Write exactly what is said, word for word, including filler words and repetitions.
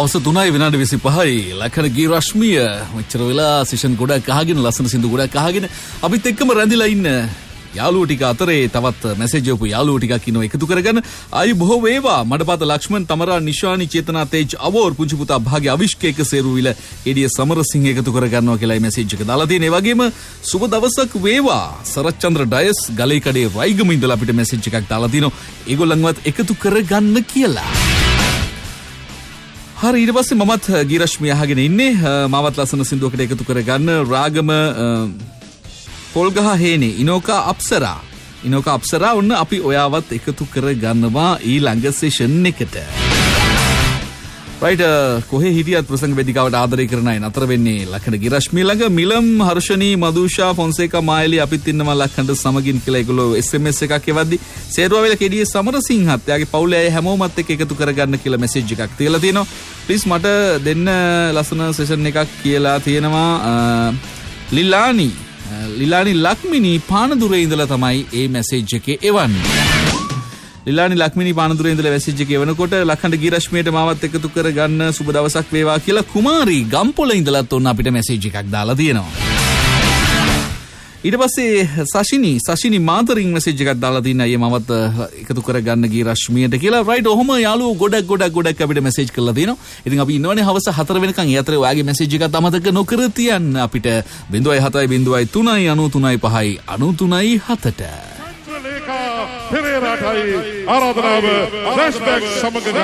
අවස තුනයි විනාඩි විසිපහයි ලකන ගී රශ්මිය මෙච්චර වෙලා සෙෂන් ගොඩක් අහගෙන ලස්සන සින්දු ගොඩක් අහගෙන අපිත් එක්කම රැඳිලා ඉන්න යාළුවෝ ටික අතරේ තවත් මැසේජ් එකපු යාළුවෝ ටිකක් ඉන්නවා එකතු කරගෙන ආයි බොහෝ වේවා මඩපාත ලක්ෂ්මන් තමරා නිශානි චේතනා තේජ් අවෝර් පුංචි පුතා භාග්‍ය අවිෂ්කේක සේරුවිල එඩිය සමරසිංහ එකතු කර ගන්නවා කියලා මැසේජ් එක දාලා තියෙන. ඒ වගේම සුබ දවසක් වේවා සරච්චන්ද්‍ර ඩයස් ගලේකඩේ රයිගම ඉඳලා අපිට මැසේජ් එකක් දාලා තිනවා. ඒගොල්ලන්වත් එකතු කරගන්න කියලා. හරි ඊට පස්සේ මමත් ගීරශ්මිය අහගෙන ඉන්නේ මාවත් ලස්සන සින්දුවකට එකතු කරගන්න රාගම පොල්ගහ හේනේ ඉනෝකා අප්සරා ඉනෝකා අප්සරා ඔන්න අපි ඔයාවත් එකතු කරගන්නවා ඊළඟ සෙෂන් එකට. රයිට් කොහේ හිටියත් ප්‍රසංග වේදිකාවට ආදරය කරන අය නතර වෙන්නේ ලක්ෂණ ගිරශ්මිය ළඟ මිලම් හර්ෂණී මදුෂා ෆොන්සේකා මායලි අපිත් ඉන්නවා ලක්ෂණ සමගින් කියලා ඒගොල්ලෝ එස් එම් එස් එකක් එවද්දි සේරුවවෙල කෙඩියේ සමරසිංහත් එයාගේ පවුලේ අය හැමෝමත් එක්ක එකතු කරගන්න කියලා මැසේජ් එකක් තියලා තියෙනවා. ප්ලීස් මට දෙන්න ලස්සන සෙෂන් එකක් කියලා තියෙනවා. ලිලානි ලිලානි ලක්මිනී පානදුරේ ඉඳලා තමයි මේ මැසේජ් එකේ එවන්නේ. ලිලානි ලක්මිනී පානදුරේ ඉඳලා මැසේජ් එක එවනකොට ලක්ෂණ ගීරශ්මියට මාවත් එකතු කරගන්න සුබ දවසක් වේවා කියලා කුමාරී ගම්පොළ ඉඳලාත් ඔන්න අපිට මැසේජ් එකක් දාලා තියෙනවා. ඊට පස්සේ සෂිනි සෂිනි මාතරින් මැසේජ් එකක් දාලා තිනා අයියේ මමත් එකතු කරගන්න ගීරශ්මියට කියලා. රයිට් ඔහොම යාළුවෝ ගොඩක් ගොඩක් ගොඩක් අපිට මැසේජ් කරලා තිනවා. ඉතින් අපි ඉන්නවනේ හවස හතර වෙනකන්. ඒ අතරේ ඔයාගේ මැසේජ් එකත් අමතක නොකර තියන්න අපිට zero seven zero three nine three five nine three seven. පෙරේරාටයි ආරාධනාව ෆ්ලෑෂ්බැක් සමග